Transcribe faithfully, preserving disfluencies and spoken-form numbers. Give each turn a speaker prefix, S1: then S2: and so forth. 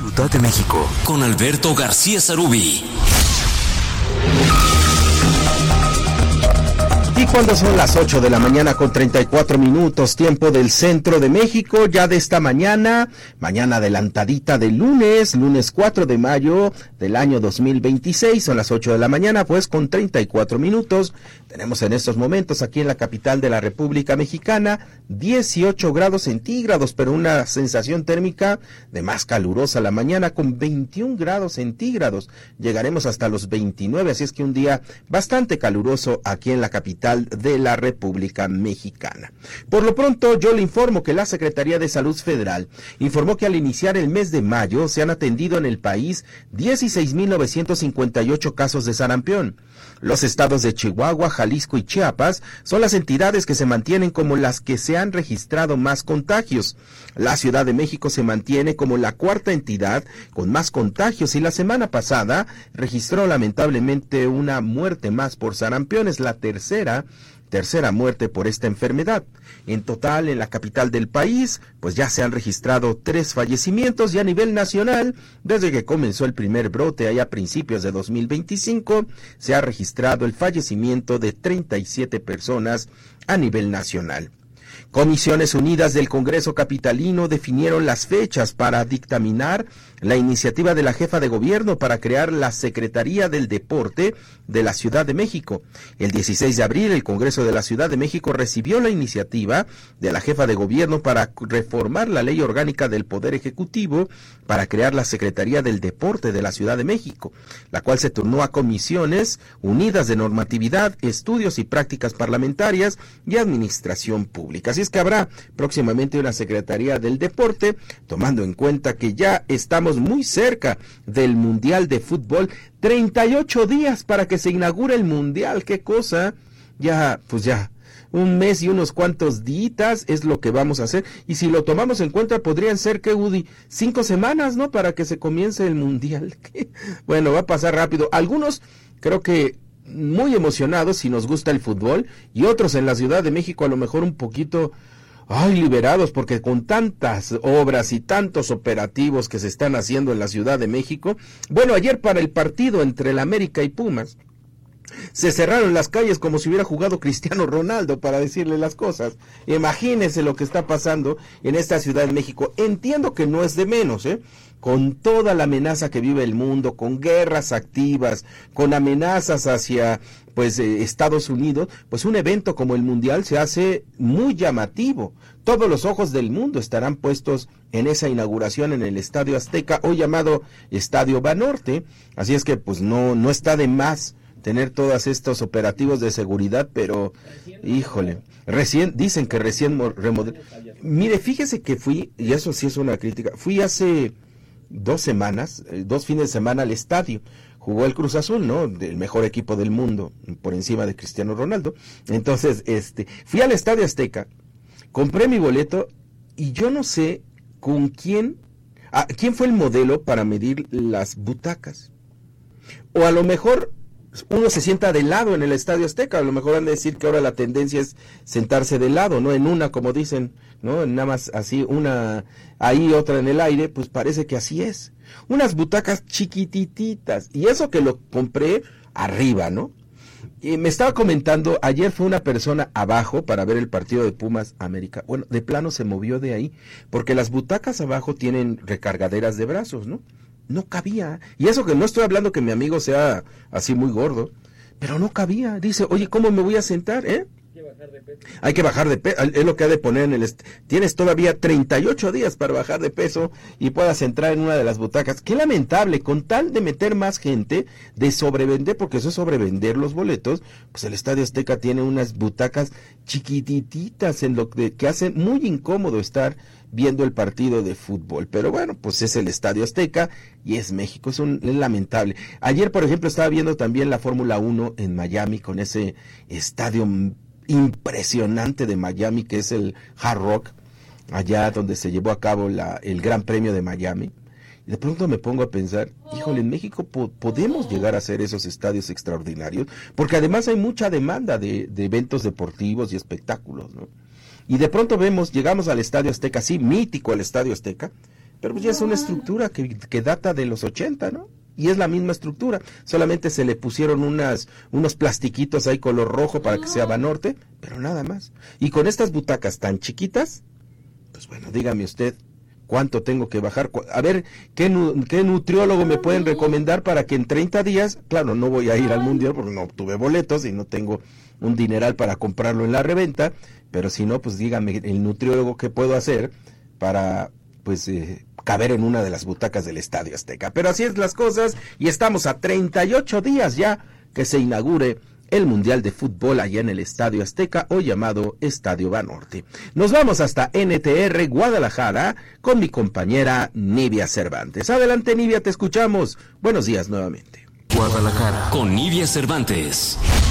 S1: Ciudad de México, con Alberto García Sarubí.
S2: Y cuando son las ocho de la mañana con treinta y cuatro minutos, tiempo del centro de México, ya de esta mañana, mañana adelantadita de lunes, lunes cuatro de mayo del año dos mil veintiséis, son las ocho de la mañana, pues con treinta y cuatro minutos. Tenemos en estos momentos aquí en la capital de la República Mexicana dieciocho grados centígrados, pero una sensación térmica de más calurosa la mañana con veintiún grados centígrados. Llegaremos hasta los veintinueve, así es que un día bastante caluroso aquí en la capital de la República Mexicana. Por lo pronto, yo le informo que la Secretaría de Salud Federal informó que al iniciar el mes de mayo se han atendido en el país dieciséis mil novecientos cincuenta y ocho casos de sarampión. Los estados de Chihuahua, Jalisco y Chiapas son las entidades que se mantienen como las que se han registrado más contagios. La Ciudad de México se mantiene como la cuarta entidad con más contagios y la semana pasada registró lamentablemente una muerte más por sarampión, es la tercera tercera muerte por esta enfermedad. En total, en la capital del país, pues ya se han registrado tres fallecimientos y a nivel nacional, desde que comenzó el primer brote allá a principios de dos mil veinticinco, se ha registrado el fallecimiento de treinta y siete personas a nivel nacional. Comisiones Unidas del Congreso Capitalino definieron las fechas para dictaminar la iniciativa de la jefa de gobierno para crear la Secretaría del Deporte de la Ciudad de México. El dieciséis de abril, el Congreso de la Ciudad de México recibió la iniciativa de la jefa de gobierno para reformar la Ley Orgánica del Poder Ejecutivo para crear la Secretaría del Deporte de la Ciudad de México, la cual se turnó a Comisiones Unidas de Normatividad, Estudios y Prácticas Parlamentarias y Administración Pública. Así es que habrá próximamente una Secretaría del Deporte, tomando en cuenta que ya estamos muy cerca del Mundial de Fútbol. treinta y ocho días para que se inaugure el Mundial, qué cosa. Ya, pues ya, un mes y unos cuantos días es lo que vamos a hacer. Y si lo tomamos en cuenta, podrían ser, que Udi, cinco semanas, ¿no? Para que se comience el Mundial. Bueno, va a pasar rápido. Algunos, creo que muy emocionados si nos gusta el fútbol, y otros en la Ciudad de México a lo mejor un poquito, ay, liberados, porque con tantas obras y tantos operativos que se están haciendo en la Ciudad de México. Bueno, ayer para el partido entre el América y Pumas, se cerraron las calles como si hubiera jugado Cristiano Ronaldo, para decirle las cosas. Imagínense lo que está pasando en esta Ciudad de México. Entiendo que no es de menos, ¿eh? Con toda la amenaza que vive el mundo, con guerras activas, con amenazas hacia pues eh, Estados Unidos, pues un evento como el Mundial se hace muy llamativo. Todos los ojos del mundo estarán puestos en esa inauguración en el Estadio Azteca, hoy llamado Estadio Banorte. Así es que pues no, no está de más tener todos estos operativos de seguridad, pero híjole, recién, dicen que recién remodel... Mire, fíjese que fui, y eso sí es una crítica, fui hace dos semanas, dos fines de semana al estadio. Jugó el Cruz Azul, ¿no? El mejor equipo del mundo, por encima de Cristiano Ronaldo. Entonces, este, fui al Estadio Azteca, compré mi boleto, y yo no sé con quién, ah, quién fue el modelo para medir las butacas. O a lo mejor uno se sienta de lado en el Estadio Azteca, a lo mejor han de decir que ahora la tendencia es sentarse de lado, no en una, como dicen, no, nada más así, una ahí, otra en el aire, pues parece que así es. Unas butacas chiquitititas, y eso que lo compré arriba, ¿no? Y me estaba comentando, ayer fue una persona abajo para ver el partido de Pumas América. Bueno, de plano se movió de ahí, porque las butacas abajo tienen recargaderas de brazos, ¿no? No cabía, y eso que no estoy hablando que mi amigo sea así muy gordo, pero no cabía. Dice, oye, ¿cómo me voy a sentar, eh? Hay que bajar de peso. Hay que bajar de peso, es lo que ha de poner en el... Est- Tienes todavía treinta y ocho días para bajar de peso y puedas entrar en una de las butacas. Qué lamentable, con tal de meter más gente, de sobrevender, porque eso es sobrevender los boletos, pues el Estadio Azteca tiene unas butacas chiquitititas en lo que, que hace muy incómodo estar viendo el partido de fútbol. Pero bueno, pues es el Estadio Azteca y es México, es, un, es lamentable. Ayer, por ejemplo, estaba viendo también la Fórmula uno en Miami, con ese estadio impresionante de Miami, que es el Hard Rock, allá donde se llevó a cabo la, el Gran Premio de Miami. Y de pronto me pongo a pensar, híjole, en México po- podemos llegar a hacer esos estadios extraordinarios, porque además hay mucha demanda de, de eventos deportivos y espectáculos, ¿no? Y de pronto vemos, llegamos al Estadio Azteca, sí, mítico el Estadio Azteca, pero pues ya es una estructura que, que data de los ochenta, ¿no? Y es la misma estructura, solamente se le pusieron unas, unos plastiquitos ahí color rojo para que sea Banorte, pero nada más. Y con estas butacas tan chiquitas, pues bueno, dígame usted, ¿cuánto tengo que bajar? A ver, ¿qué, nu qué nutriólogo me pueden recomendar para que en treinta días, claro, no voy a ir al Mundial porque no tuve boletos y no tengo un dineral para comprarlo en la reventa, pero si no, pues dígame el nutriólogo qué puedo hacer para, pues, eh, caber en una de las butacas del Estadio Azteca. Pero así es las cosas y estamos a treinta y ocho días ya que se inaugure el Mundial de Fútbol allá en el Estadio Azteca, hoy llamado Estadio Banorte. Nos vamos hasta N T R Guadalajara con mi compañera Nivia Cervantes. Adelante, Nivia, te escuchamos. Buenos días nuevamente.
S1: Guadalajara con Nivia Cervantes.